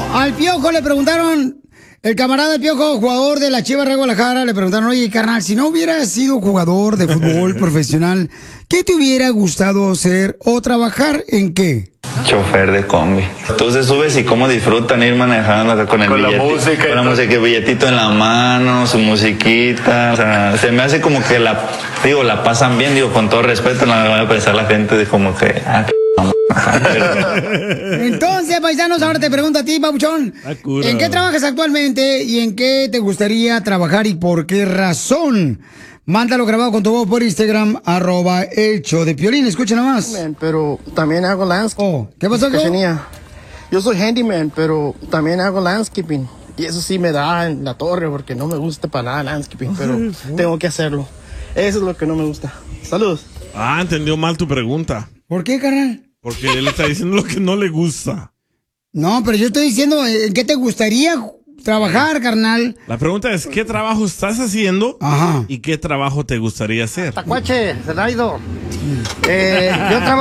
al Piojo le preguntaron, el camarada del Piojo, jugador de la Chivas de Guadalajara, le preguntaron, oye, carnal, si no hubieras sido jugador de fútbol profesional, ¿qué te hubiera gustado ser o trabajar en qué? Chofer de combi. Entonces subes y cómo disfrutan ir manejando acá con el billete, la música, con la música, el billetito en la mano, su musiquita. O sea, se me hace como que la pasan bien, digo, con todo respeto, no me voy a pensar la gente de como que, Entonces, paisanos, ahora te pregunto a ti, Pabuchón, ¿en qué trabajas actualmente y en qué te gustaría trabajar y por qué razón? Mándalo grabado con tu voz por Instagram, @elshowdepiolín. Escucha nomás. Pero también hago landscaping. ¿Qué pasó, Yo soy handyman, pero también hago landscaping. Y eso sí me da en la torre porque no me gusta para nada landscaping, pero tengo que hacerlo. Eso es lo que no me gusta. Saludos. Entendió mal tu pregunta. ¿Por qué, carnal? Porque él está diciendo lo que no le gusta. No, pero yo estoy diciendo, ¿en qué te gustaría trabajar, carnal? La pregunta es, ¿qué trabajo estás haciendo? Ajá. ¿Y qué trabajo te gustaría hacer? Tacuache, Zenaido. Yo trabajo